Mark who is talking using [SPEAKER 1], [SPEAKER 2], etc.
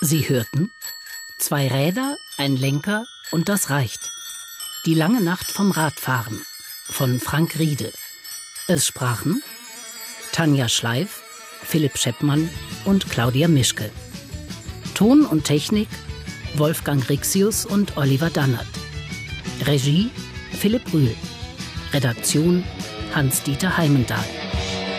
[SPEAKER 1] Sie hörten 2 Räder, ein Lenker und das reicht. Die lange Nacht vom Radfahren von Frank Riedel. Es sprachen Tanja Schleif, Philipp Scheppmann und Claudia Mischke. Ton und Technik Wolfgang Rixius und Oliver Dannert. Regie Philipp Rühl. Redaktion Hans-Dieter Heimendahl.